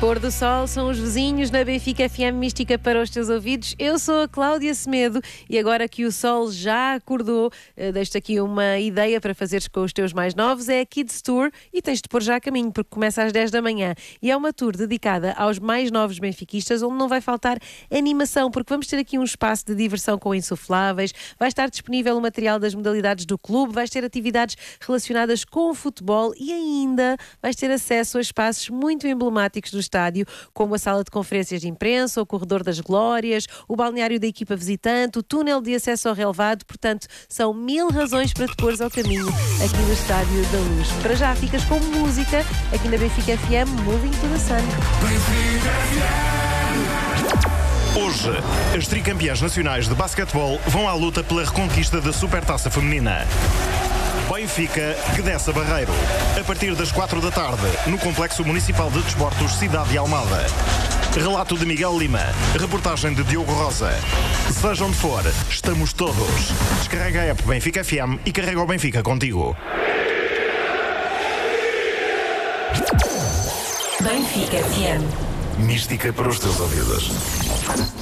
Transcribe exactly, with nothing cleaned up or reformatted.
Pôr do sol são os vizinhos na Benfica F M, mística para os teus ouvidos. Eu sou a Cláudia Semedo e agora que o sol já acordou, deixo-te aqui uma ideia para fazeres com os teus mais novos. É a Kids Tour e tens de pôr já a caminho, porque começa às dez da manhã. E é uma tour dedicada aos mais novos benfiquistas, onde não vai faltar animação, porque vamos ter aqui um espaço de diversão com insufláveis, vai estar disponível o material das modalidades do clube, vais ter atividades relacionadas com o futebol e ainda vais ter acesso a espaços muito emblemáticos do estádio, como a sala de conferências de imprensa, o corredor das glórias, o balneário da equipa visitante, o túnel de acesso ao relevado. Portanto, são mil razões para te pôres ao caminho aqui no Estádio da Luz. Para já ficas com música aqui na Benfica F M, Moving to the Sun. Hoje, as tricampeãs nacionais de basquetebol vão à luta pela reconquista da Supertaça Feminina. Benfica que desce a Barreiro, a partir das quatro da tarde, no Complexo Municipal de Desportos Cidade de Almada. Relato de Miguel Lima, reportagem de Diogo Rosa. Seja onde for, estamos todos. Descarrega a app Benfica F M e carrega o Benfica contigo. Benfica F M. Mística para os teus ouvidos.